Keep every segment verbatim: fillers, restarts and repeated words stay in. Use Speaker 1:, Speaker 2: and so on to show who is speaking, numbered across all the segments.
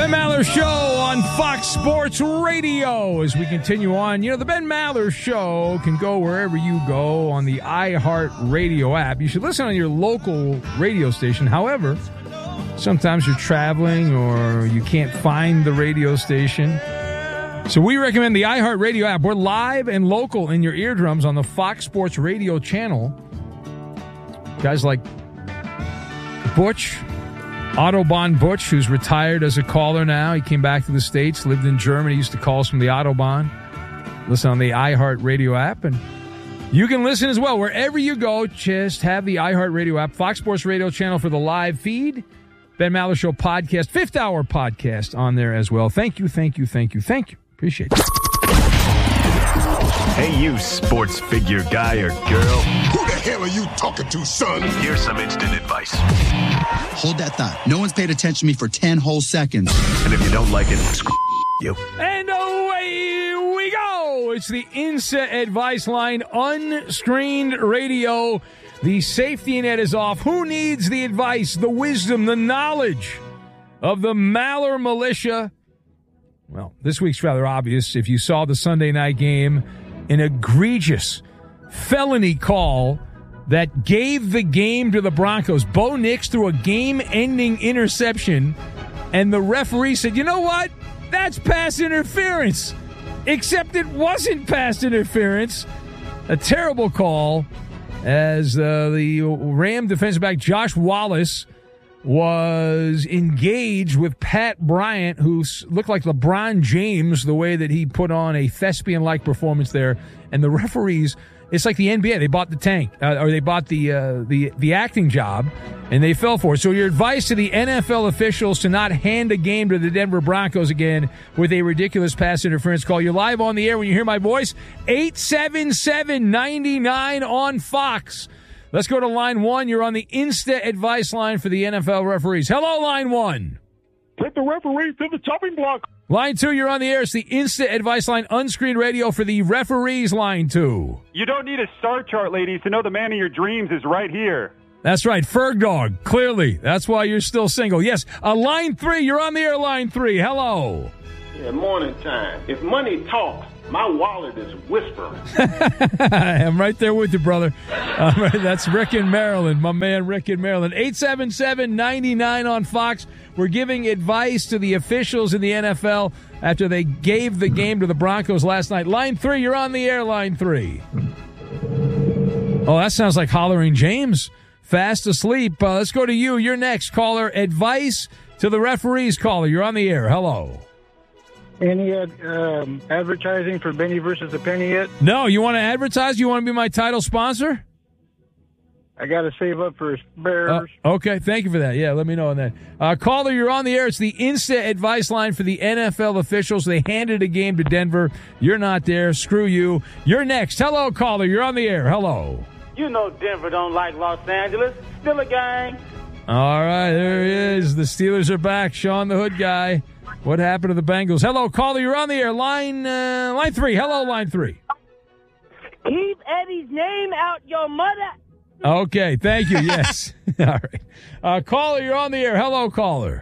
Speaker 1: Ben Maller Show on Fox Sports Radio. As we continue on, you know, the Ben Maller Show can go wherever you go on the iHeartRadio app. You should listen on your local radio station. However, sometimes you're traveling or you can't find the radio station. So we recommend the iHeartRadio app. We're live and local in your eardrums on the Fox Sports Radio channel. Guys like Butch, Autobahn Butch, who's retired as a caller now. He came back to the States, lived in Germany, used to call us from the Autobahn. Listen on the iHeartRadio app. And you can listen as well. Wherever you go, just have the iHeartRadio app. Fox Sports Radio channel for the live feed. Ben Maller Show podcast, fifth hour podcast on there as well. Thank you, thank you, thank you, thank you. Appreciate it.
Speaker 2: Hey, you sports figure guy or girl.
Speaker 3: Who the hell are you talking to, son?
Speaker 2: Here's some instant advice.
Speaker 4: Hold that thought. No one's paid attention to me for ten whole seconds.
Speaker 2: And if you don't like it, screw you.
Speaker 1: And away we go. It's the Instant Advice Line, unscreened radio. The safety net is off. Who needs the advice, the wisdom, the knowledge of the Maller Militia? Well, this week's rather obvious. If you saw the Sunday night game, an egregious felony call that gave the game to the Broncos. Bo Nix threw a game-ending interception, and the referee said, you know what? That's pass interference. Except it wasn't pass interference. A terrible call as uh, the Ram defensive back Josh Wallace was engaged with Pat Bryant, who looked like LeBron James, the way that he put on a thespian-like performance there. And the referees, it's like the N B A. They bought the tank, uh, or they bought the, uh, the the acting job, and they fell for it. So your advice to the N F L officials to not hand a game to the Denver Broncos again with a ridiculous pass interference call. You're live on the air when you hear my voice. eight seven seven, nine nine on Fox. Let's go to line one. You're on the Insta Advice line for the N F L referees. Hello, line one.
Speaker 5: Take the referees to the chopping block.
Speaker 1: Line two, you're on the air. It's the Insta Advice line, unscreened radio for the referees. Line two.
Speaker 5: You don't need a star chart, ladies, to know the man of your dreams is right here.
Speaker 1: That's right, Ferg Dog. Clearly, that's why you're still single. Yes, uh, line three. You're on the air. Line three. Hello.
Speaker 6: Yeah, morning time. If money talks, my wallet is whispering.
Speaker 1: I'm right there with you, brother. Uh, right, that's Rick in Maryland, my man Rick in Maryland. eight seven seven, nine nine on Fox. We're giving advice to the officials in the N F L after they gave the game to the Broncos last night. Line three, you're on the air, line three. Oh, that sounds like Hollering James. Fast asleep. Uh, let's go to you. You're next, caller. Advice to the referees, caller. You're on the air. Hello.
Speaker 7: Any uh, um, advertising for Benny versus the Penny yet?
Speaker 1: No, you want to advertise? You want to be my title sponsor?
Speaker 7: I got to save up for Bears.
Speaker 1: Uh, okay, thank you for that. Yeah, let me know on that. Uh, caller, you're on the air. It's the Insta Advice line for the N F L officials. They handed a game to Denver. You're not there. Screw you. You're next. Hello, caller. You're on the air. Hello.
Speaker 8: You know Denver don't like Los Angeles. Still a gang.
Speaker 1: All right, there he is. The Steelers are back. Sean the Hood guy. What happened to the Bengals? Hello, caller. You're on the air. Line uh, line three. Hello, line three.
Speaker 8: Keep Eddie's name out your mother.
Speaker 1: Okay, thank you. Yes. All right. Uh, caller, you're on the air. Hello, caller.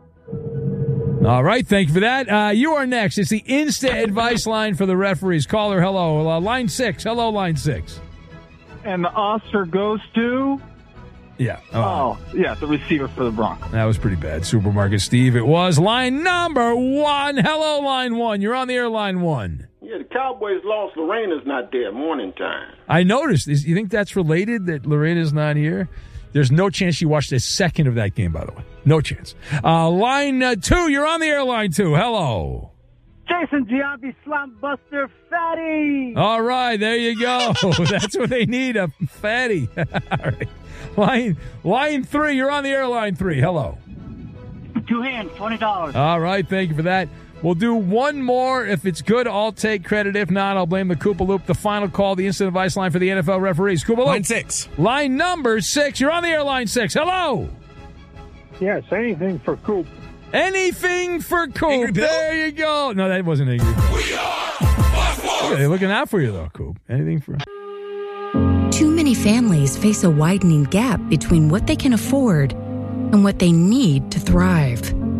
Speaker 1: All right, thank you for that. Uh, you are next. It's the Insta Advice line for the referees. Caller, hello. Uh, line six. Hello, line six.
Speaker 5: And the Oscar goes to?
Speaker 1: Yeah. Uh,
Speaker 5: oh, yeah, the receiver for the Broncos.
Speaker 1: That was pretty bad. Supermarket Steve, it was. Line number one. Hello, line one. You're on the air, line one.
Speaker 6: Yeah, the Cowboys lost. Lorena's not there. Morning time.
Speaker 1: I noticed. Is, you think that's related, that Lorena's not here? There's no chance she watched a second of that game, by the way. No chance. Uh, line uh, two. You're on the air, line two. Hello.
Speaker 8: Jason Giambi, Slump Buster, Fatty.
Speaker 1: All right, there you go. That's what they need, a fatty. All right. Line, line three, you're on the air, line three. Hello.
Speaker 8: Two hands, twenty dollars.
Speaker 1: All right, thank you for that. We'll do one more. If it's good, I'll take credit. If not, I'll blame the Koopa Loop. The final call, the instant advice line for the N F L referees. Koopa Loop.
Speaker 9: Line six.
Speaker 1: Line number six. You're on the air, line six. Hello.
Speaker 7: Yes, anything for Coop.
Speaker 1: Anything for Coop. There you go. No, that wasn't Angry Bill. We are yeah, they're looking out for you, though, Coop. Anything for...
Speaker 10: Too many families face a widening gap between what they can afford and what they need to thrive.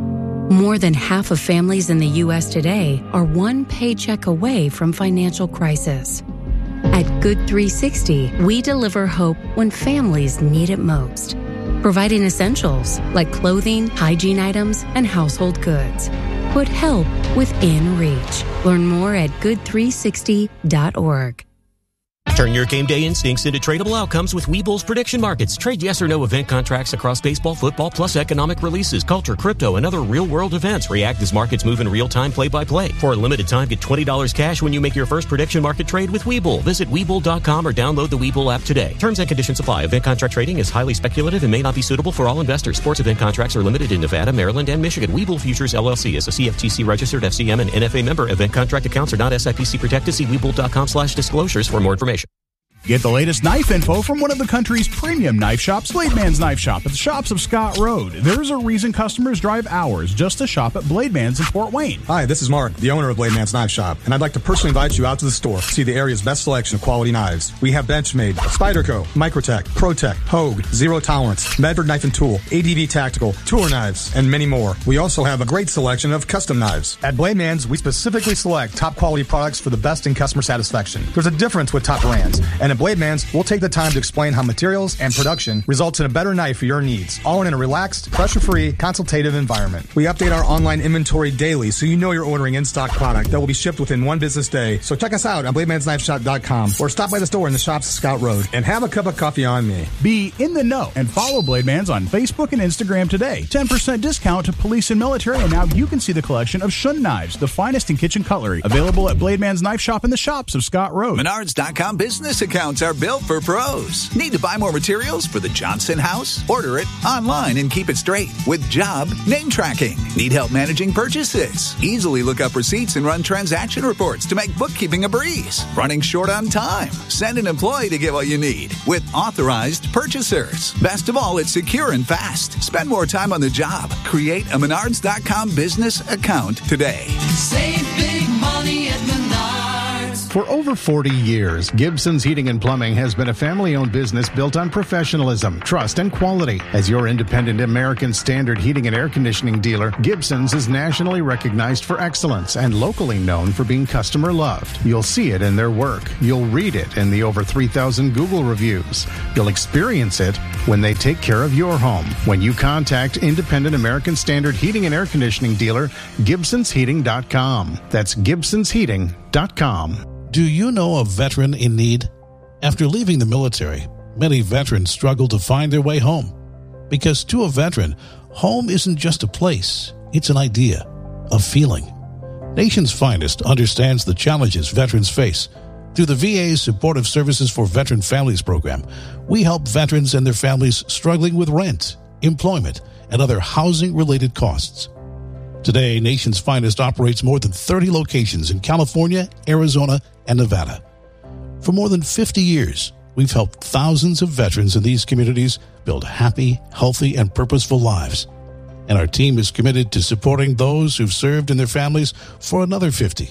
Speaker 10: More than half of families in the U S today are one paycheck away from financial crisis. At Good three sixty, we deliver hope when families need it most, providing essentials like clothing, hygiene items, and household goods. Put help within reach. Learn more at good three sixty dot org.
Speaker 9: Turn your game day instincts into tradable outcomes with Webull's prediction markets. Trade yes or no event contracts across baseball, football, plus economic releases, culture, crypto, and other real-world events. React as markets move in real time, play-by-play. For a limited time, get twenty dollars cash when you make your first prediction market trade with Webull. Visit Webull dot com or download the Webull app today. Terms and conditions apply. Event contract trading is highly speculative and may not be suitable for all investors. Sports event contracts are limited in Nevada, Maryland, and Michigan. Webull Futures, L L C is a C F T C-registered F C M and N F A member. Event contract accounts are not S I P C protected. See Webull dot com slash disclosures for more information.
Speaker 11: Get the latest knife info from one of the country's premium knife shops, Blade Man's Knife Shop, at the shops of Scott Road. There's a reason customers drive hours just to shop at Blade Man's in Fort Wayne.
Speaker 12: Hi, this is Mark, the owner of Blade Man's Knife Shop, and I'd like to personally invite you out to the store to see the area's best selection of quality knives. We have Benchmade, Spyderco, Microtech, ProTech, Hogue, Zero Tolerance, Medford Knife and Tool, A D V Tactical, Tour Knives, and many more. We also have a great selection of custom knives. At Blade Man's, we specifically select top quality products for the best in customer satisfaction. There's a difference with top brands, and at Blade Man's, we'll take the time to explain how materials and production results in a better knife for your needs, all in a relaxed, pressure-free, consultative environment. We update our online inventory daily so you know you're ordering in-stock product that will be shipped within one business day. So check us out on blade mans knife shop dot com or stop by the store in the shops of Scout Road and have a cup of coffee on me.
Speaker 11: Be in the know and follow Blade Man's on Facebook and Instagram today. ten percent discount to police and military, and now you can see the collection of Shun knives, the finest in kitchen cutlery, available at Blade Man's Knife Shop in the shops of Scott Road.
Speaker 13: Menards dot com business accounts are built for pros. Need to buy more materials for the Johnson house? Order it online and keep it straight with Job Name Tracking. Need help managing purchases? Easily look up receipts and run transaction reports to make bookkeeping a breeze. Running short on time? Send an employee to get what you need with authorized purchasers. Best of all, it's secure and fast. Spend more time on the job. Create a Menards dot com business account today.
Speaker 14: Save big money at Menards.
Speaker 15: For over forty years, Gibson's Heating and Plumbing has been a family-owned business built on professionalism, trust, and quality. As your independent American Standard heating and air conditioning dealer, Gibson's is nationally recognized for excellence and locally known for being customer-loved. You'll see it in their work. You'll read it in the over three thousand Google reviews. You'll experience it when they take care of your home. When you contact independent American Standard heating and air conditioning dealer, Gibsons Heating dot com. That's Gibsons Heating dot com.
Speaker 16: Do you know a veteran in need? After leaving the military, many veterans struggle to find their way home. Because to a veteran, home isn't just a place, it's an idea, a feeling. Nation's Finest understands the challenges veterans face. Through the V A's Supportive Services for Veteran Families program, we help veterans and their families struggling with rent, employment, and other housing-related costs. Today, Nation's Finest operates more than thirty locations in California, Arizona, and Nevada. For more than fifty years, we've helped thousands of veterans in these communities build happy, healthy, and purposeful lives. And our team is committed to supporting those who've served and their families for another fifty.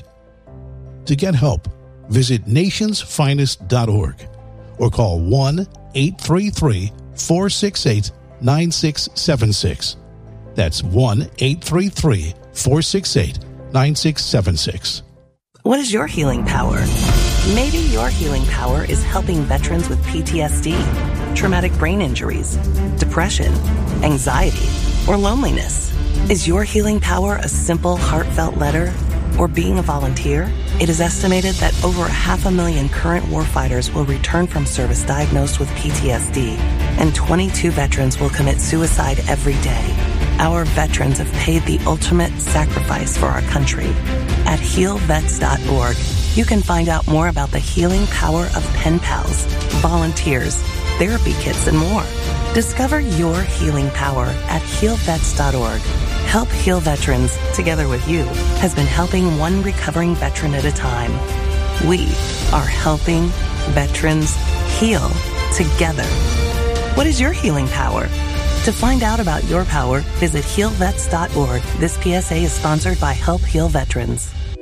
Speaker 16: To get help, visit nations finest dot org or call one eight three three, four six eight, nine six seven six. That's one eight three three, four six eight, nine six seven six.
Speaker 17: What is your healing power? Maybe your healing power is helping veterans with P T S D, traumatic brain injuries, depression, anxiety, or loneliness. Is your healing power a simple, heartfelt letter or being a volunteer? It is estimated that over half a million current warfighters will return from service diagnosed with P T S D, and twenty-two veterans will commit suicide every day. Our veterans have paid the ultimate sacrifice for our country. At heal vets dot org, you can find out more about the healing power of pen pals, volunteers, therapy kits, and more. Discover your healing power at heal vets dot org. Help Heal Veterans, together with you, has been helping one recovering veteran at a time. We are helping veterans heal together. What is your healing power? To find out about your power, visit heal vets dot org. This P S A is sponsored by Help Heal Veterans.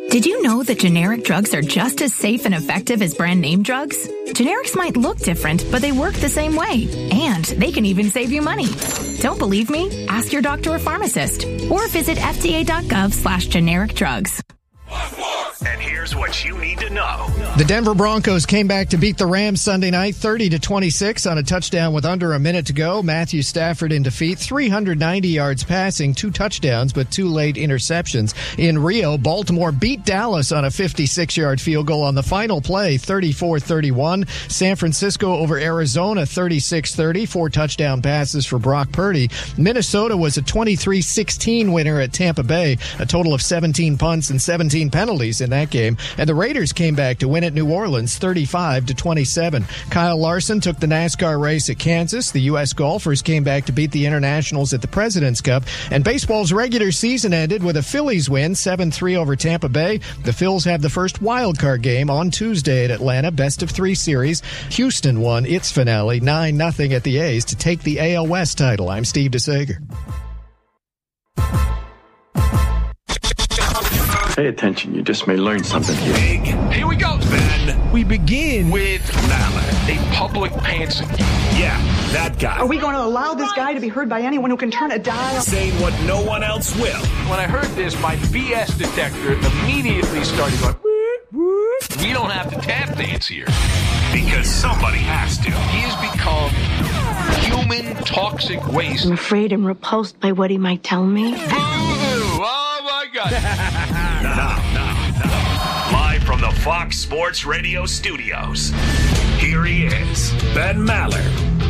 Speaker 18: Did you know that generic drugs are just as safe and effective as brand name drugs? Generics might look different, but they work the same way. And they can even save you money. Don't believe me? Ask your doctor or pharmacist. Or visit fda.gov slash generic drugs.
Speaker 2: And here's what you need to know.
Speaker 19: The Denver Broncos came back to beat the Rams Sunday night thirty to twenty-six on a touchdown with under a minute to go. Matthew Stafford in defeat, three hundred ninety yards passing, two touchdowns, but two late interceptions. In Rio, Baltimore beat Dallas on a fifty-six-yard field goal on the final play, thirty-four thirty-one. San Francisco over Arizona, thirty-six thirty, four touchdown passes for Brock Purdy. Minnesota was a twenty-three sixteen winner at Tampa Bay, a total of seventeen punts and seventeen penalties in that game. And the Raiders came back to win at New Orleans thirty-five to twenty-seven. Kyle Larson took the NASCAR race at Kansas. The U S golfers came back to beat the Internationals at the President's Cup. And baseball's regular season ended with a Phillies win, seven three over Tampa Bay. The Phils have the first wild card game on Tuesday at Atlanta, best of three series. Houston won its finale nine nothing at the A's to take the A L West title. I'm Steve DeSager.
Speaker 20: Pay attention, you just may learn something here.
Speaker 21: Big. Here we go, Ben. We begin with Maller, a public pantser. Yeah, that guy.
Speaker 22: Are we going to allow this guy to be heard by anyone who can turn a dial?
Speaker 21: Saying what no one else will. When I heard this, my B S detector immediately started going, whoop, whoop. We don't have to tap dance here. Because somebody has to. He has become human toxic waste.
Speaker 8: I'm afraid I'm repulsed by what he might tell me.
Speaker 21: Boo-hoo! Oh, my God.
Speaker 2: Now, now, now, live from the Fox Sports Radio studios, here he is, Ben Maller.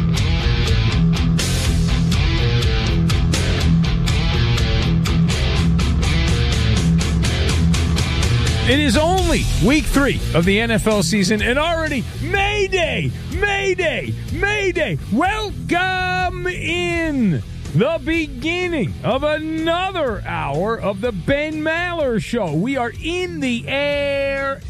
Speaker 1: It is only week three of the N F L season, and already Mayday, Mayday, Mayday. Welcome in the beginning of another hour of the Ben Maller Show. We are in the air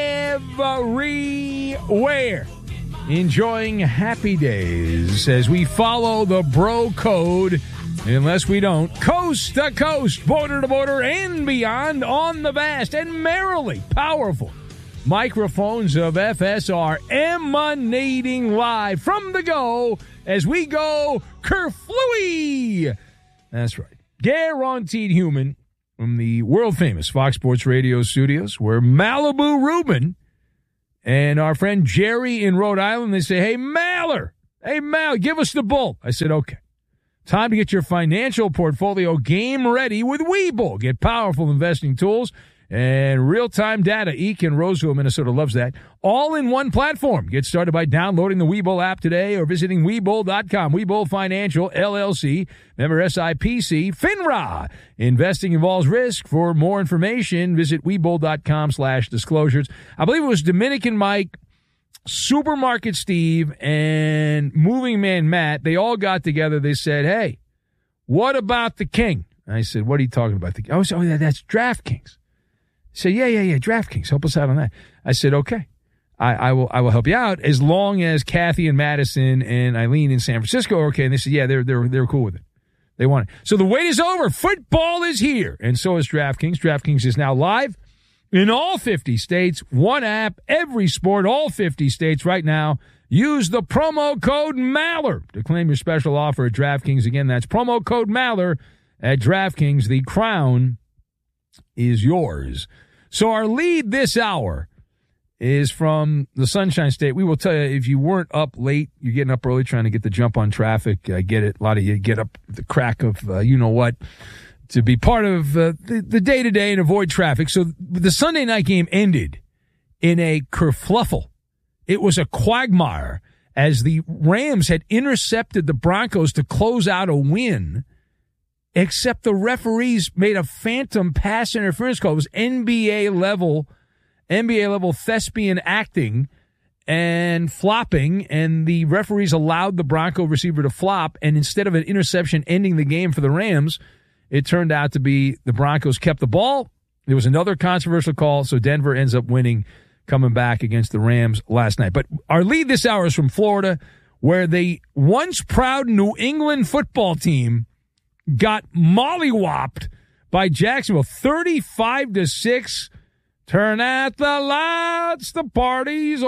Speaker 1: everywhere, enjoying happy days as we follow the bro code. Unless we don't, coast to coast, border to border, and beyond on the vast and merrily powerful microphones of F S R, emanating live from the go as we go kerflooey. That's right. Guaranteed human from the world-famous Fox Sports Radio studios, where Malibu Rubin and our friend Jerry in Rhode Island, they say, hey, Maller, hey, Mal, give us the bull. I said, okay. Time to get your financial portfolio game ready with Webull. Get powerful investing tools and real-time data. Eek in Roseville, Minnesota loves that. All in one platform. Get started by downloading the Webull app today or visiting Webull dot com. Webull Financial, L L C, member S I P C, FINRA. Investing involves risk. For more information, visit Webull dot com slash disclosures. I believe it was Dominican Mike, Supermarket Steve, and Moving Man Matt. They all got together. They said, hey, what about the king? I said, what are you talking about? The king? Oh, so that's DraftKings. I said, yeah, yeah, yeah, DraftKings. Help us out on that. I said, okay, I, I will I will help you out as long as Kathy and Madison and Eileen in San Francisco are okay. And they said, yeah, they're, they're, they're cool with it. They want it. So the wait is over. Football is here. And so is DraftKings. DraftKings is now live in all fifty states, one app, every sport, all fifty states right now. Use the promo code Maller to claim your special offer at DraftKings. Again, that's promo code Maller at DraftKings. The crown is yours. So our lead this hour is from the Sunshine State. We will tell you, if you weren't up late, you're getting up early trying to get the jump on traffic. I get it. A lot of you get up the crack of uh, you-know-what to be part of uh, the, the day-to-day and avoid traffic. So the Sunday night game ended in a kerfluffle. It was a quagmire as the Rams had intercepted the Broncos to close out a win, except the referees made a phantom pass interference call. It was N B A level, N B A level thespian acting and flopping, and the referees allowed the Bronco receiver to flop, and instead of an interception ending the game for the Rams, it turned out to be the Broncos kept the ball. There was another controversial call, so Denver ends up winning, coming back against the Rams last night. But our lead this hour is from Florida, where the once proud New England football team got mollywopped by Jacksonville, thirty-five to six. Turn out the lights, the party's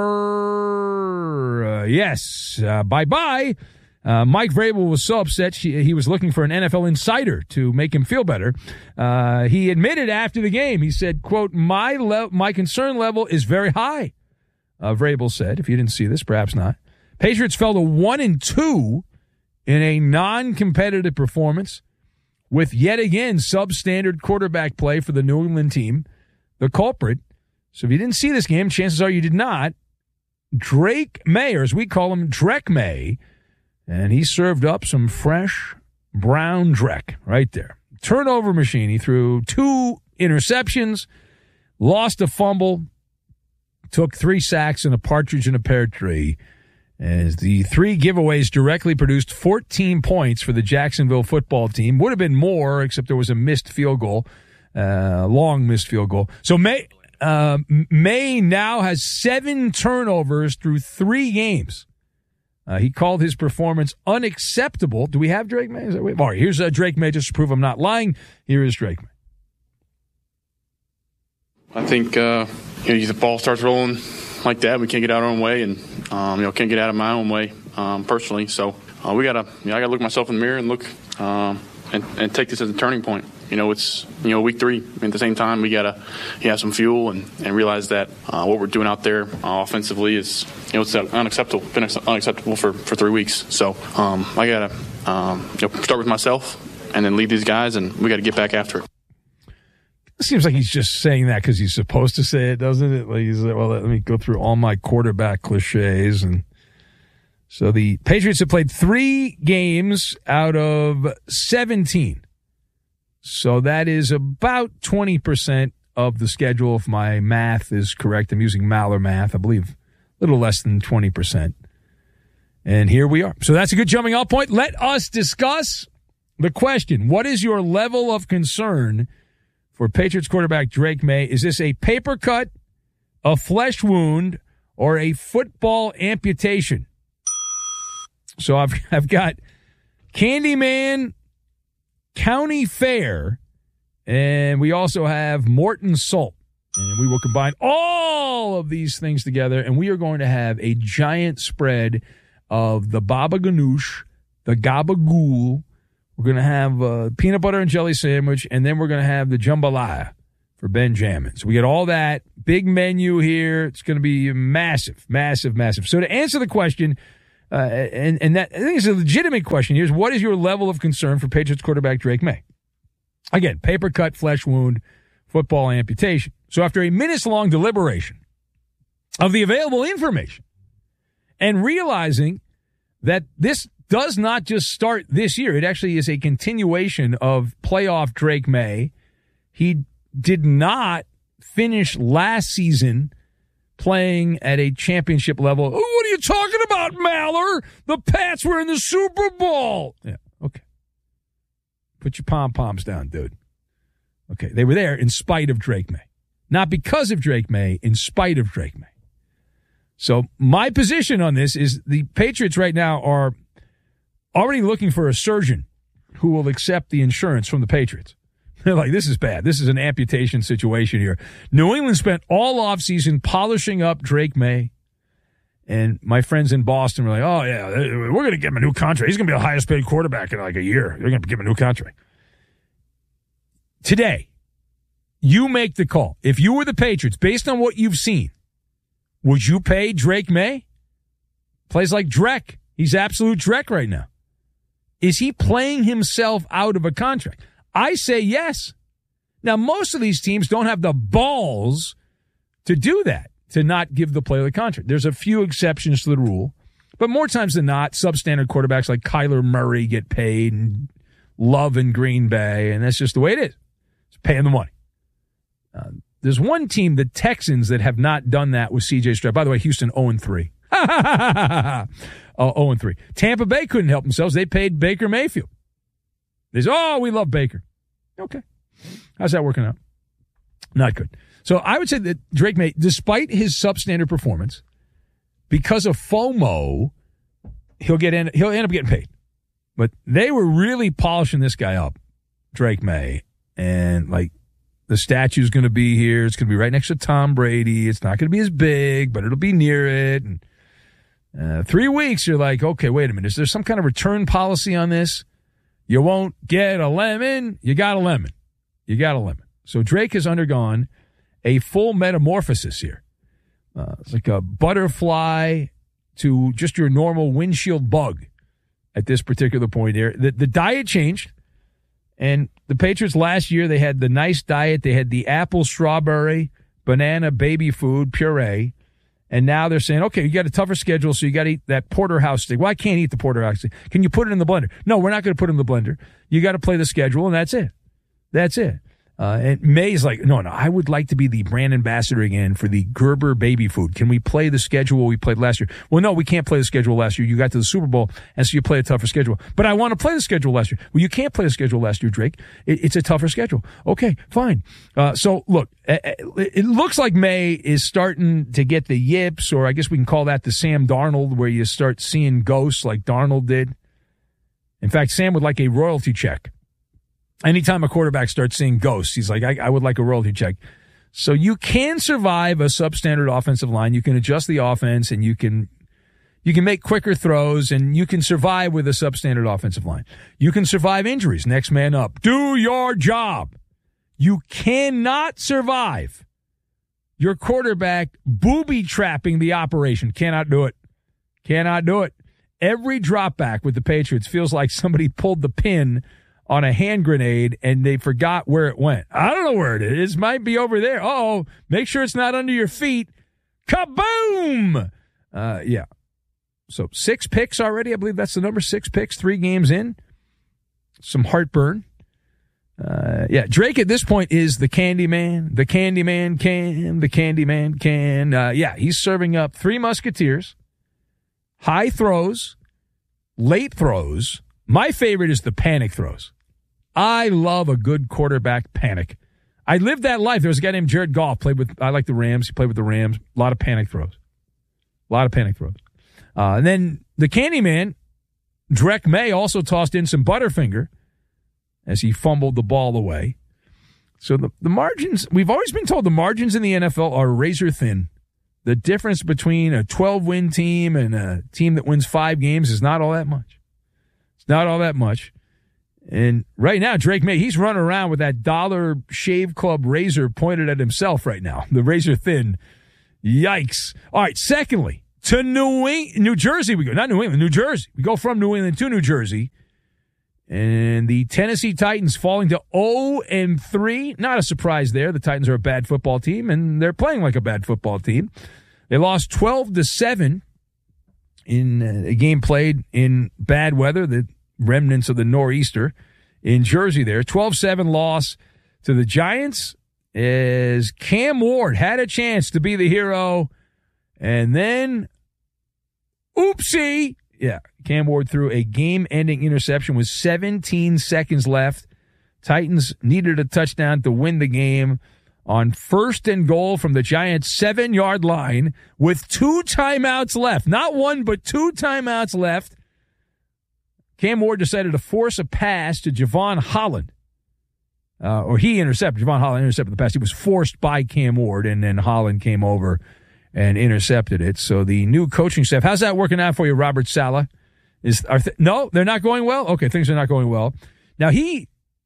Speaker 1: over. Uh, yes, uh, bye-bye. Uh, Mike Vrabel was so upset she, he was looking for an N F L insider to make him feel better. Uh, he admitted after the game, he said, quote, my le- my concern level is very high, uh, Vrabel said. If you didn't see this, perhaps not. Patriots fell to one and two in a non-competitive performance with yet again substandard quarterback play for the New England team. The culprit, so if you didn't see this game, chances are you did not, Drake May, or as we call him, Drek May, and he served up some fresh brown Drek right there. Turnover machine. He threw two interceptions, lost a fumble, took three sacks and a partridge in a pear tree. As the three giveaways directly produced fourteen points for the Jacksonville football team. Would have been more, except there was a missed field goal. Uh, long missed field goal. So May uh, May now has seven turnovers through three games. Uh, he called his performance unacceptable. Do we have Drake May? Is that way? All right, here's uh, Drake May just to prove I'm not lying. Here is Drake May.
Speaker 3: I think uh, you know, the ball starts rolling like that. We can't get out our own way, and um, you know, can't get out of my own way um, personally. So uh, we gotta, you know, I gotta look myself in the mirror and look um, and, and take this as a turning point. You know, it's, you know, week three. At the same time, we got to you have some fuel and, and realize that uh, what we're doing out there uh, offensively is, you know, it's unacceptable, been unacceptable for, for three weeks. So um, I got to um, you know, start with myself and then lead these guys, and we got to get back after it.
Speaker 1: It seems like he's just saying that because he's supposed to say it, doesn't it? Like he's like, well, let me go through all my quarterback cliches. And so the Patriots have played three games out of seventeen. So that is about twenty percent of the schedule, if my math is correct. I'm using Maller math, I believe, a little less than twenty percent. And here we are. So that's a good jumping off point. Let us discuss the question. What is your level of concern for Patriots quarterback Drake May? Is this a paper cut, a flesh wound, or a football amputation? So I've, I've got Candyman, County Fair, and we also have Morton Salt. And we will combine all of these things together, and we are going to have a giant spread of the baba ganoush, the gabagool. We're going to have a peanut butter and jelly sandwich, and then we're going to have the jambalaya for Benjamin. So we get all that. Big menu here. It's going to be massive, massive, massive. So to answer the question, Uh, and, and that I think it's a legitimate question. Here's what is your level of concern for Patriots quarterback Drake May? Again, paper cut, flesh wound, football amputation. So after a minutes-long deliberation of the available information and realizing that this does not just start this year, it actually is a continuation of playoff Drake May. He did not finish last season playing at a championship level. Oh, what are you talking about, Maller? The Pats were in the Super Bowl. Yeah, okay. Put your pom-poms down, dude. Okay, they were there in spite of Drake May. Not because of Drake May, in spite of Drake May. So my position on this is the Patriots right now are already looking for a surgeon who will accept the insurance from the Patriots. They're like, this is bad. This is an amputation situation here. New England spent all offseason polishing up Drake May. And my friends in Boston were like, oh, yeah, we're going to give him a new contract. He's going to be the highest paid quarterback in like a year. They're going to give him a new contract. Today, you make the call. If you were the Patriots, based on what you've seen, would you pay Drake May? Plays like Drek. He's absolute Drek right now. Is he playing himself out of a contract? I say yes. Now, most of these teams don't have the balls to do that, to not give the player the contract. There's a few exceptions to the rule, but more times than not, substandard quarterbacks like Kyler Murray get paid and Love in Green Bay, and that's just the way it is. It's paying the money. Uh, there's one team, the Texans, that have not done that with C J Stroud. By the way, Houston oh and three. uh, oh and three. Tampa Bay couldn't help themselves. They paid Baker Mayfield. They said, oh, we love Baker. Okay. How's that working out? Not good. So I would say that Drake May, despite his substandard performance, because of FOMO, he'll get in, he'll end up getting paid. But they were really polishing this guy up, Drake May, and like The statue's going to be here. It's going to be right next to Tom Brady. It's not going to be as big, but it'll be near it. And uh, three weeks, you're like, okay, wait a minute. Is there some kind of return policy on this? You won't get a lemon. You got a lemon. You got a lemon. So Drake has undergone a full metamorphosis here. Uh, it's like a butterfly to just your normal windshield bug at this particular point here. The, the diet changed. And the Patriots last year, they had the nice diet. They had the apple, strawberry, banana, baby food, puree. And now they're saying, okay, you got a tougher schedule, so you got to eat that porterhouse steak. Well, I can't eat the porterhouse steak. Can you put it in the blender? No, we're not going to put it in the blender. You got to play the schedule, and that's it. That's it. Uh, and May's like, no, no, I would like to be the brand ambassador again for the Gerber baby food. Can we play the schedule we played last year? Well, no, we can't play the schedule last year. You got to the Super Bowl, and so you play a tougher schedule. But I want to play the schedule last year. Well, you can't play the schedule last year, Drake. It, it's a tougher schedule. Okay, fine. Uh, so, look, it looks like May is starting to get the yips, or I guess we can call that the Sam Darnold, where you start seeing ghosts like Darnold did. In fact, Sam would like a royalty check. Anytime a quarterback starts seeing ghosts, he's like, I, I would like a royalty check. So you can survive a substandard offensive line. You can adjust the offense, and you can you can make quicker throws, and you can survive with a substandard offensive line. You can survive injuries. Next man up. Do your job. You cannot survive your quarterback booby-trapping the operation. Cannot do it. Cannot do it. Every drop back with the Patriots feels like somebody pulled the pin on a hand grenade, and they forgot where it went. I don't know where it is. Might be over there. Uh-oh. Make sure it's not under your feet. Kaboom! Uh, yeah. So six picks already. I believe that's the number. Six picks, three games in. Some heartburn. Uh, yeah, Drake at this point is the Candyman. The Candyman can. The Candyman can. Uh, yeah, he's serving up three Musketeers. High throws. Late throws. My favorite is the panic throws. I love a good quarterback panic. I lived that life. There was a guy named Jared Goff, played with, I like the Rams. He played with the Rams. A lot of panic throws. A lot of panic throws. Uh, and then the Candyman, Drake May, also tossed in some Butterfinger as he fumbled the ball away. So the, the margins, we've always been told the margins in the N F L are razor thin. The difference between a twelve-win team and a team that wins five games is not all that much. It's not all that much. And right now, Drake May, he's running around with that Dollar Shave Club razor pointed at himself right now. The razor thin. Yikes. All right, secondly, to New England, New Jersey we go. Not New England, New Jersey. We go from New England to New Jersey. And the Tennessee Titans falling to oh and three. Not a surprise there. The Titans are a bad football team, and they're playing like a bad football team. They lost twelve to seven in a game played in bad weather, the remnants of the nor'easter in Jersey there. twelve seven loss to the Giants as Cam Ward had a chance to be the hero. And then, oopsie. Yeah, Cam Ward threw a game-ending interception with seventeen seconds left. Titans needed a touchdown to win the game on first and goal from the Giants' seven-yard line with two timeouts left. Not one, but two timeouts left. Cam Ward decided to force a pass to Javon Holland. Uh, or he intercepted. Javon Holland intercepted the pass. He was forced by Cam Ward, and then Holland came over and intercepted it. So the new coaching staff, how's that working out for you, Robert Saleh? Is are th- No, they're not going well? Okay, things are not going well. Now, he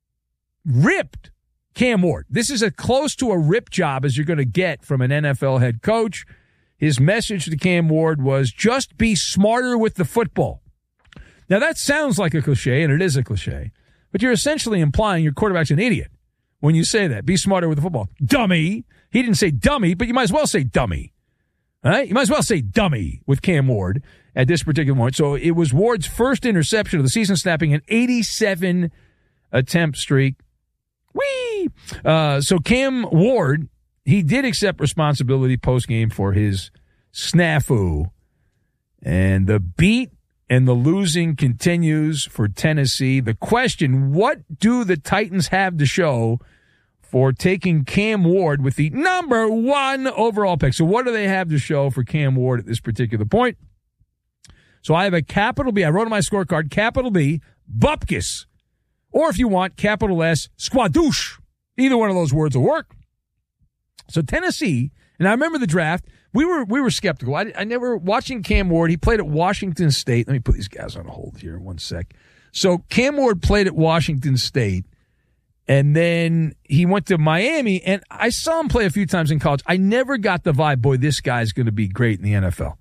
Speaker 1: ripped Cam Ward. This is as close to a rip job as you're going to get from an N F L head coach. His message to Cam Ward was, just be smarter with the football. Now, that sounds like a cliche, and it is a cliche, but you're essentially implying your quarterback's an idiot when you say that. Be smarter with the football. Dummy. He didn't say dummy, but you might as well say dummy. All right? You might as well say dummy with Cam Ward at this particular moment. So it was Ward's first interception of the season, snapping an eighty-seven attempt streak. Whee! Uh, so Cam Ward, he did accept responsibility post-game for his snafu. And the beat and the losing continues for Tennessee. The question, what do the Titans have to show for taking Cam Ward with the number one overall pick? So what do they have to show for Cam Ward at this particular point? So I have a capital B. I wrote on my scorecard, capital B, Bupkis. Or if you want, capital S, Squadouche. Either one of those words will work. So Tennessee, and I remember the draft, we were we were skeptical. I, I never, watching Cam Ward, he played at Washington State. Let me put these guys on hold here one sec. So Cam Ward played at Washington State, and then he went to Miami, and I saw him play a few times in college. I never got the vibe, boy, this guy's going to be great in the N F L.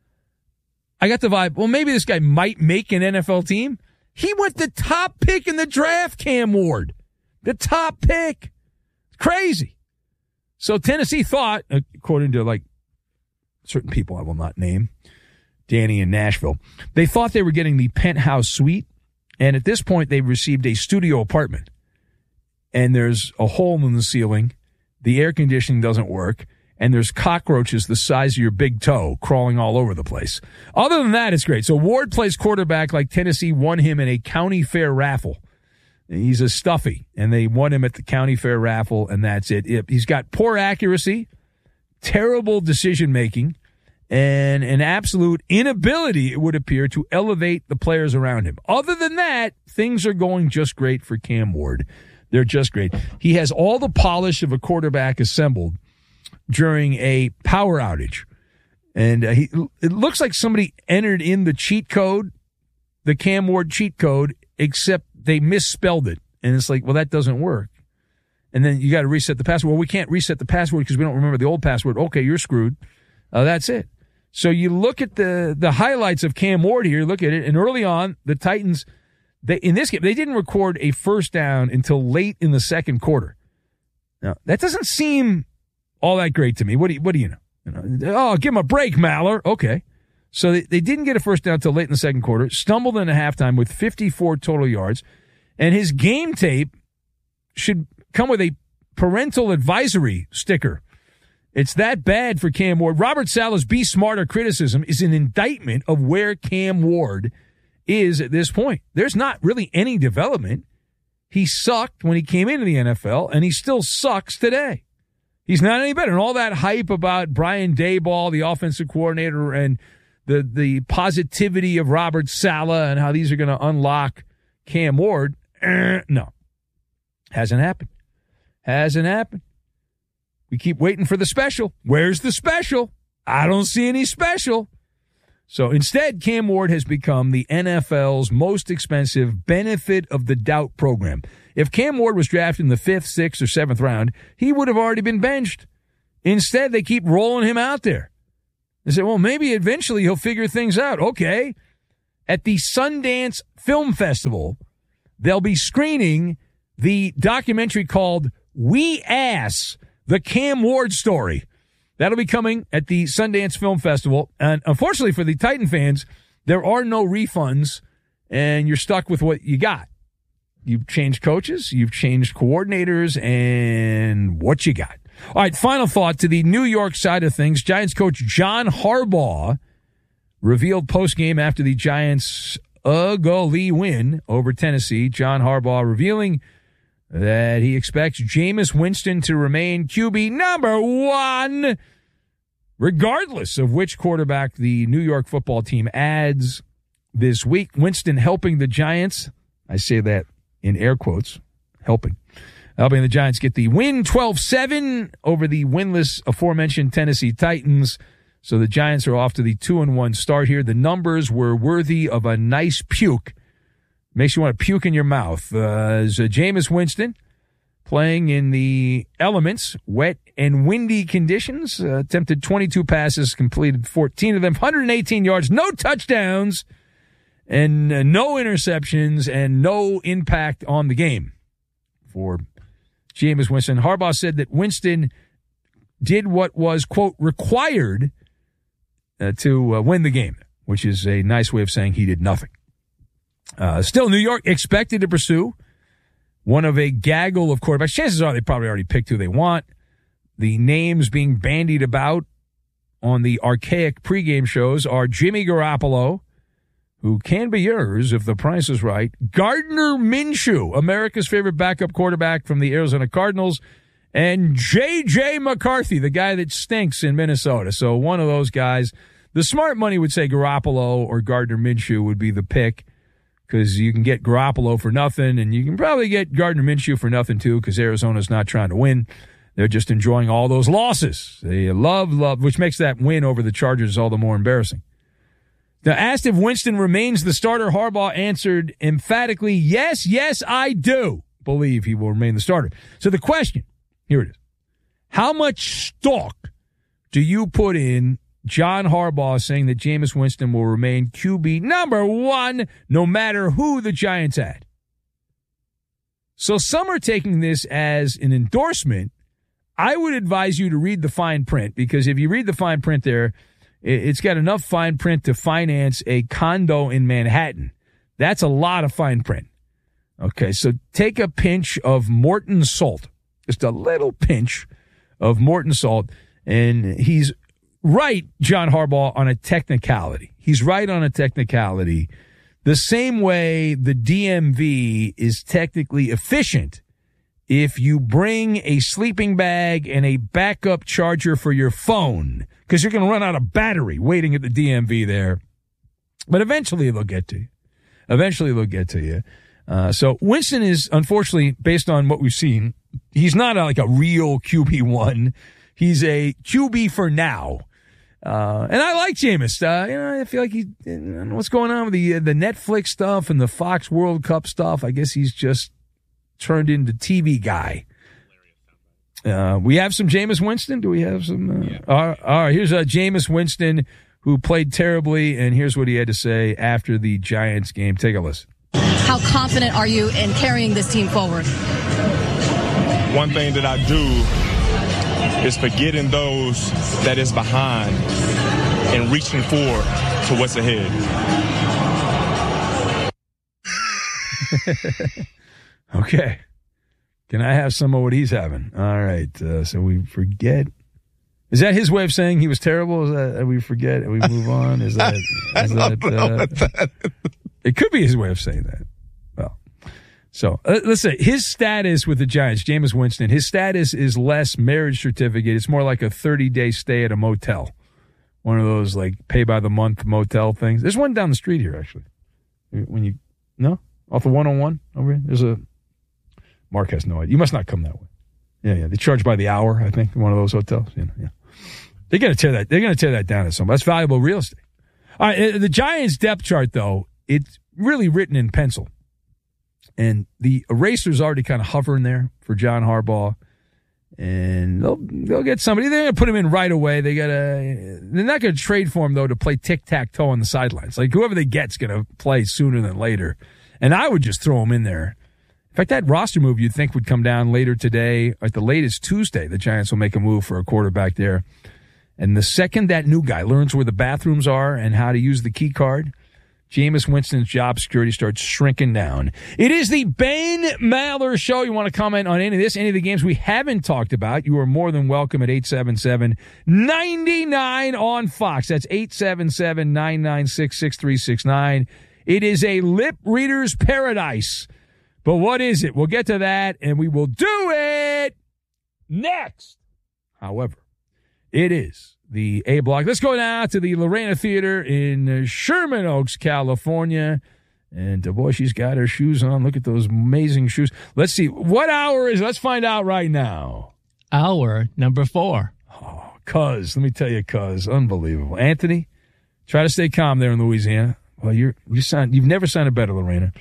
Speaker 1: I got the vibe, well, maybe this guy might make an N F L team. He went the top pick in the draft, Cam Ward. The top pick. Crazy. So Tennessee thought, according to like certain people I will not name, Danny in Nashville, they thought they were getting the penthouse suite. And at this point, they received a studio apartment. And there's a hole in the ceiling. The air conditioning doesn't work. And there's cockroaches the size of your big toe crawling all over the place. Other than that, it's great. So Ward plays quarterback like Tennessee won him in a county fair raffle. He's a stuffy, and they won him at the county fair raffle, and that's it. He's got poor accuracy, terrible decision-making, and an absolute inability, it would appear, to elevate the players around him. Other than that, things are going just great for Cam Ward. They're just great. He has all the polish of a quarterback assembled during a power outage. And uh, he, it looks like somebody entered in the cheat code, the Cam Ward cheat code, except they misspelled it. And it's like, well, that doesn't work. And then you got to reset the password. Well, we can't reset the password because we don't remember the old password. Okay, you're screwed. Uh, that's it. So you look at the, the highlights of Cam Ward here, look at it, and early on, the Titans, they, in this game, they didn't record a first down until late in the second quarter. Now, that doesn't seem all that great to me. What do you, what do you know? You know, oh, give him a break, Maller. Okay. So they, they didn't get a first down until late in the second quarter, stumbled into halftime with fifty-four total yards, and his game tape should come with a parental advisory sticker. It's that bad for Cam Ward. Robert Saleh's Be Smarter criticism is an indictment of where Cam Ward is at this point. There's not really any development. He sucked when he came into the N F L, and he still sucks today. He's not any better. And all that hype about Brian Daboll, the offensive coordinator, and the the positivity of Robert Saleh and how these are going to unlock Cam Ward, eh, no. Hasn't happened. Hasn't happened. We keep waiting for the special. Where's the special? I don't see any special. So instead, Cam Ward has become the N F L's most expensive benefit of the doubt program. If Cam Ward was drafted in the fifth, sixth, or seventh round, he would have already been benched. Instead, they keep rolling him out there. They say, well, maybe eventually he'll figure things out. Okay. At the Sundance Film Festival, they'll be screening the documentary called We Ass, the Cam Ward Story. That'll be coming at the Sundance Film Festival. And unfortunately for the Titan fans, there are no refunds, and you're stuck with what you got. You've changed coaches, you've changed coordinators, and what you got. All right, final thought to the New York side of things. Giants coach John Harbaugh revealed postgame after the Giants' ugly win over Tennessee. John Harbaugh revealing that he expects Jameis Winston to remain Q B number one, regardless of which quarterback the New York football team adds this week. Winston helping the Giants, I say that in air quotes, helping. Helping the Giants get the win twelve seven over the winless aforementioned Tennessee Titans. So the Giants are off to the two and one start here. The numbers were worthy of a nice puke. Makes you want to puke in your mouth. Uh, as uh, Jameis Winston playing in the elements, wet and windy conditions, uh, attempted twenty-two passes, completed fourteen of them, one hundred eighteen yards, no touchdowns, and uh, no interceptions, and no impact on the game for Jameis Winston. Harbaugh said that Winston did what was, quote, required uh, to uh, win the game, which is a nice way of saying he did nothing. Uh, still, New York expected to pursue one of a gaggle of quarterbacks. Chances are they probably already picked who they want. The names being bandied about on the archaic pregame shows are Jimmy Garoppolo, who can be yours if the price is right, Gardner Minshew, America's favorite backup quarterback from the Arizona Cardinals, and J J McCarthy, the guy that stinks in Minnesota. So one of those guys. The smart money would say Garoppolo or Gardner Minshew would be the pick, because you can get Garoppolo for nothing, and you can probably get Gardner Minshew for nothing, too, because Arizona's not trying to win. They're just enjoying all those losses. They love, love, which makes that win over the Chargers all the more embarrassing. Now, asked if Winston remains the starter, Harbaugh answered emphatically, yes, yes, I do believe he will remain the starter. So the question, here it is. How much stock do you put in John Harbaugh saying that Jameis Winston will remain Q B number one no matter who the Giants add? So some are taking this as an endorsement. I would advise you to read the fine print, because if you read the fine print there, it's got enough fine print to finance a condo in Manhattan. That's a lot of fine print. Okay, so take a pinch of Morton salt, just a little pinch of Morton salt, and he's right, John Harbaugh, on a technicality. He's right on a technicality. The same way the D M V is technically efficient if you bring a sleeping bag and a backup charger for your phone, because you're going to run out of battery waiting at the D M V there. But eventually they'll get to you. Eventually they'll get to you. Uh, so Winston is, unfortunately, based on what we've seen, he's not a, like a real Q B one. He's a Q B for now. Uh, and I like Jameis. Uh, you know, I feel like he, you know, what's going on with the, uh, the Netflix stuff and the Fox World Cup stuff. I guess he's just turned into T V guy. Uh, we have some Jameis Winston. Do we have some? Uh, yeah. all, right, all right, here's uh, Jameis Winston, who played terribly, and here's what he had to say after the Giants game. Take a listen.
Speaker 4: How confident are you in carrying this team forward?
Speaker 5: One thing that I do is forgetting those that is behind and reaching forward to what's ahead.
Speaker 1: Okay. Can I have some of what he's having? All right. Uh, so we forget. Is that his way of saying he was terrible? Is that we forget and we move on? Is that? Is
Speaker 5: I
Speaker 1: that,
Speaker 5: don't know
Speaker 1: uh,
Speaker 5: what that is.
Speaker 1: It could be his way of saying that. Well, so uh, let's say his status with the Giants, Jameis Winston, his status is less marriage certificate. It's more like a thirty-day stay at a motel. One of those like pay by the month motel things. There's one down the street here, actually. When you, no? Off the one oh one over here? There's a, Mark has no idea. You must not come that way. Yeah, yeah. They charge by the hour, I think, in one of those hotels. You know, yeah. They're going to tear that. They're going to tear that down at some. That's valuable real estate. All right, the Giants depth chart, though, it's really written in pencil, and the eraser's already kind of hovering there for John Harbaugh, and they'll they'll get somebody. They're going to put him in right away. They got to. They're not going to trade for him though to play tic tac toe on the sidelines. Like whoever they get's going to play sooner than later, and I would just throw him in there. In fact, that roster move you'd think would come down later today, at the latest Tuesday. The Giants will make a move for a quarterback there. And the second that new guy learns where the bathrooms are and how to use the key card, Jameis Winston's job security starts shrinking down. It is the Ben Maller Show. You want to comment on any of this, any of the games we haven't talked about, you are more than welcome at eight seven seven, nine nine on Fox. That's eight seven seven, nine nine six, six three six nine. It is a lip reader's paradise. But what is it? We'll get to that, and we will do it next. However, it is the A Block. Let's go now to the Lorena Theater in Sherman Oaks, California. And, uh, boy, she's got her shoes on. Look at those amazing shoes. Let's see. What hour is it? Let's find out right now.
Speaker 23: Hour number four.
Speaker 1: Oh, cuz. Let me tell you, cuz. Unbelievable. Anthony, try to stay calm there in Louisiana. Well, you're, you sound, you've never sounded better, Lorena.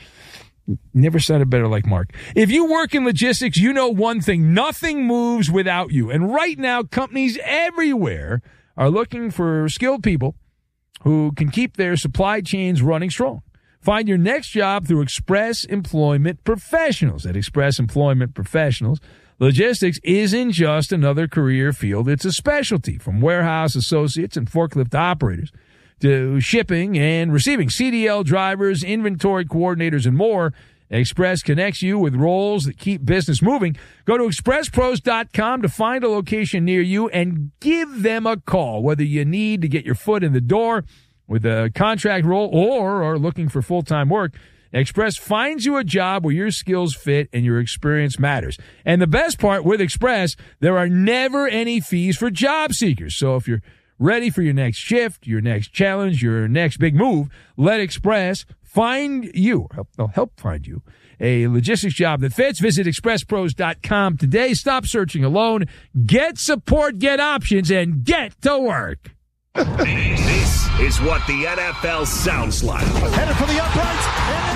Speaker 1: Never sounded better like Mark. If you work in logistics, you know one thing. Nothing moves without you. And right now, companies everywhere are looking for skilled people who can keep their supply chains running strong. Find your next job through Express Employment Professionals. At Express Employment Professionals, logistics isn't just another career field. It's a specialty. From warehouse associates and forklift operators to shipping and receiving, C D L drivers, inventory coordinators, and more, Express connects you with roles that keep business moving. Go to express pros dot com to find a location near you and give them a call, whether you need to get your foot in the door with a contract role or are looking for full-time work. Express finds you a job where your skills fit and your experience matters. And the best part with Express, there are never any fees for job seekers. So if you're ready for your next shift, your next challenge, your next big move, let Express find you, help, they'll help find you, a logistics job that fits. Visit express pros dot com today. Stop searching alone. Get support, get options, and get to work.
Speaker 2: This is what the N F L sounds like.
Speaker 14: Headed for the uprights, and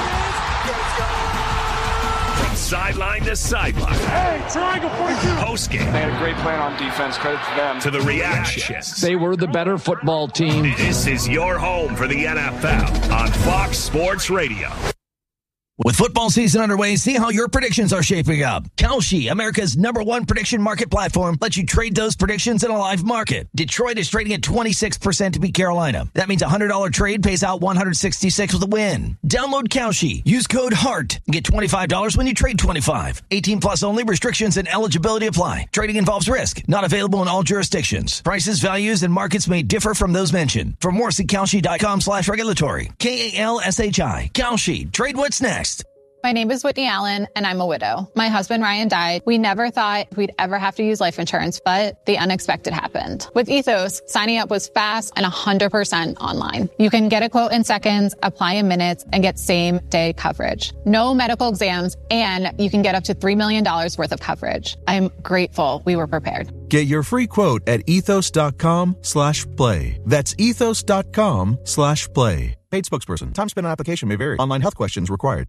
Speaker 14: it is.
Speaker 2: From sideline to sideline.
Speaker 14: Hey, triangle forty-two.
Speaker 2: Post game.
Speaker 6: They had a great plan on defense. Credit to them.
Speaker 2: To the reactions.
Speaker 6: They were the better football team.
Speaker 2: This is your home for the N F L on Fox Sports Radio.
Speaker 7: With football season underway, see how your predictions are shaping up. Kalshi, America's number one prediction market platform, lets you trade those predictions in a live market. Detroit is trading at twenty-six percent to beat Carolina. That means a one hundred dollars trade pays out one hundred sixty-six with a win. Download Kalshi. Use code HEART. Get twenty-five dollars when you trade twenty-five. eighteen plus only. Restrictions and eligibility apply. Trading involves risk. Not available in all jurisdictions. Prices, values, and markets may differ from those mentioned. For more, see Kalshi.com slash regulatory. K A L S H I. Kalshi. Trade what's next.
Speaker 10: My name is Whitney Allen, and I'm a widow. My husband, Ryan, died. We never thought we'd ever have to use life insurance, but the unexpected happened. With Ethos, signing up was fast and one hundred percent online. You can get a quote in seconds, apply in minutes, and get same-day coverage. No medical exams, and you can get up to three million dollars worth of coverage. I'm grateful we were prepared.
Speaker 24: Get your free quote at ethos.com slash play. That's ethos.com slash play. Paid spokesperson. Time spent on application may vary. Online health questions required.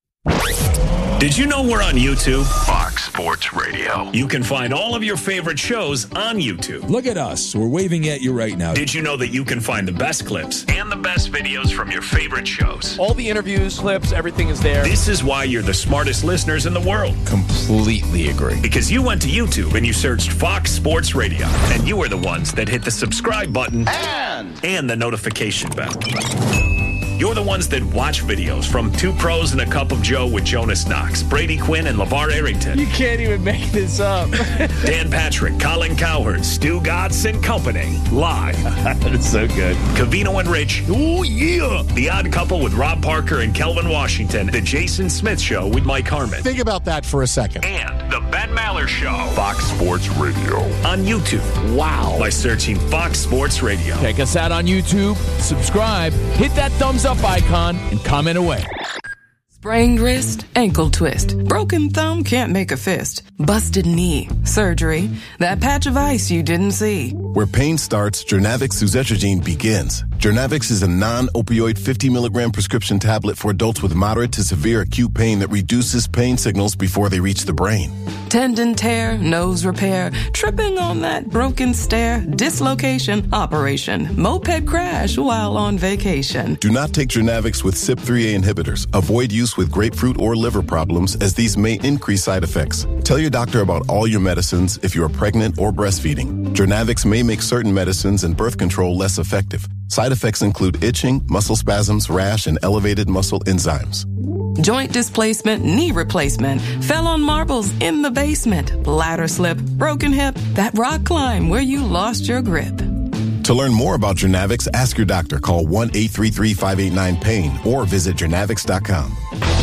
Speaker 2: Did you know we're on YouTube? Fox Sports Radio. You can find all of your favorite shows on YouTube.
Speaker 25: Look at us. We're waving at you right now.
Speaker 2: Did you know that you can find the best clips and the best videos from your favorite shows?
Speaker 6: All the interviews, clips, everything is there.
Speaker 2: This is why you're the smartest listeners in the world.
Speaker 25: Completely agree.
Speaker 2: Because you went to YouTube and you searched Fox Sports Radio, and you were the ones that hit the subscribe button and, and the notification bell. You're the ones that watch videos from Two Pros and a Cup of Joe with Jonas Knox, Brady Quinn, and LeVar Arrington.
Speaker 6: You can't even make this up.
Speaker 2: Dan Patrick, Colin Cowherd, Stu Gatz and Company. Live.
Speaker 25: That's so good.
Speaker 2: Cavino and Rich. Oh, yeah. The Odd Couple with Rob Parker and Kelvin Washington. The Jason Smith Show with Mike Harmon.
Speaker 26: Think about that for a second.
Speaker 2: And The Ben Maller Show. Fox Sports Radio. On YouTube. Wow. By searching Fox Sports Radio.
Speaker 6: Check us out on YouTube. Subscribe. Hit that thumbs up icon and comment away.
Speaker 27: Sprained wrist, ankle twist, broken thumb, can't make a fist, busted knee, surgery, that patch of ice you didn't see.
Speaker 28: Where pain starts, Jernavix suzetrigine begins. Jernavix is a non-opioid fifty milligram prescription tablet for adults with moderate to severe acute pain that reduces pain signals before they reach the brain.
Speaker 27: Tendon tear, nose repair, tripping on that broken stair, dislocation, operation, moped crash while on vacation.
Speaker 28: Do not take Jernavix with C Y P three A inhibitors. Avoid use with grapefruit or liver problems, as these may increase side effects. Tell your doctor about all your medicines if you are pregnant or breastfeeding. Jernavix may make certain medicines and birth control less effective. Side effects include itching, muscle spasms, rash, and elevated muscle enzymes.
Speaker 27: Joint displacement, knee replacement, fell on marbles in the basement, ladder slip, broken hip, that rock climb where you lost your grip.
Speaker 28: To learn more about Jernavix, ask your doctor. Call one eight three three, five eight nine, pain or visit jernavix dot com.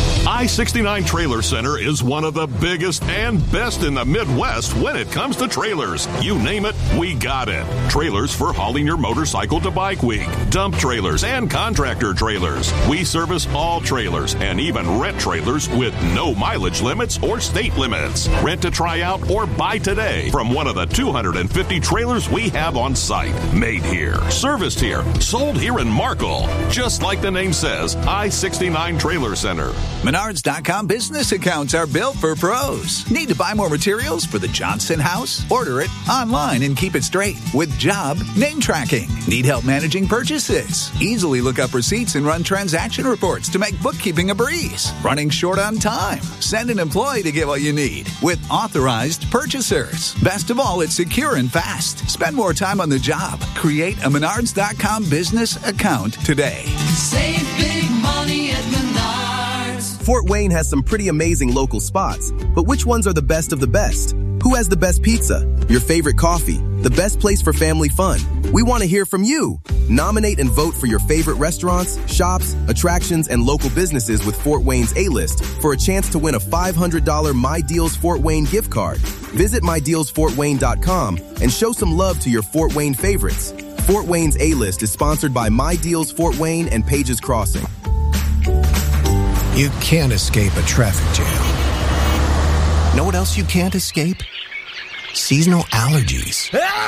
Speaker 29: I sixty-nine Trailer Center is one of the biggest and best in the Midwest when it comes to trailers. You name it, we got it. Trailers for hauling your motorcycle to Bike Week, dump trailers, and contractor trailers. We service all trailers and even rent trailers with no mileage limits or state limits. Rent to try out or buy today from one of the two hundred fifty trailers we have on site. Made here, serviced here, sold here in Markle. Just like the name says, I sixty-nine Trailer Center.
Speaker 13: Menards dot com business accounts are built for pros. Need to buy more materials for the Johnson house? Order it online and keep it straight with job name tracking. Need help managing purchases? Easily look up receipts and run transaction reports to make bookkeeping a breeze. Running short on time? Send an employee to get what you need with authorized purchasers. Best of all, it's secure and fast. Spend more time on the job. Create a Menards dot com business account today.
Speaker 14: Save big money at Menards.
Speaker 30: Fort Wayne has some pretty amazing local spots, but which ones are the best of the best? Who has the best pizza? Your favorite coffee? The best place for family fun? We want to hear from you. Nominate and vote for your favorite restaurants, shops, attractions, and local businesses with Fort Wayne's A-List for a chance to win a five hundred dollars My Deals Fort Wayne gift card. Visit my deals fort wayne dot com and show some love to your Fort Wayne favorites. Fort Wayne's A-List is sponsored by My Deals Fort Wayne and Pages Crossing.
Speaker 9: You can't escape a traffic jam. Know what else you can't escape? Seasonal allergies.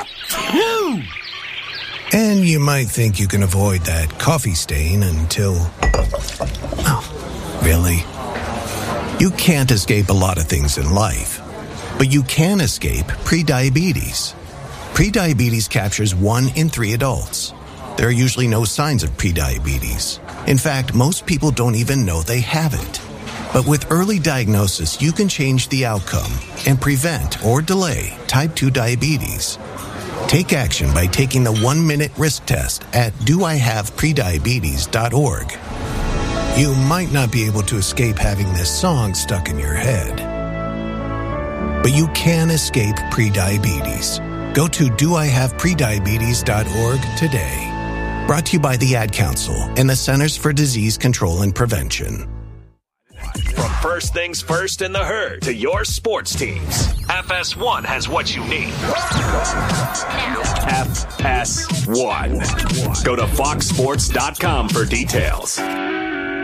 Speaker 9: And you might think you can avoid that coffee stain until... Oh, really? You can't escape a lot of things in life, but you can escape prediabetes. Prediabetes captures one in three adults. There are usually no signs of prediabetes. In fact, most people don't even know they have it. But with early diagnosis, you can change the outcome and prevent or delay type two diabetes. Take action by taking the one-minute risk test at do I have prediabetes dot org. You might not be able to escape having this song stuck in your head, but you can escape prediabetes. Go to do I have prediabetes dot org today. Brought to you by the Ad Council and the Centers for Disease Control and Prevention.
Speaker 2: From first things first in the herd to your sports teams, F S one has what you need. F S one. Go to fox sports dot com for details.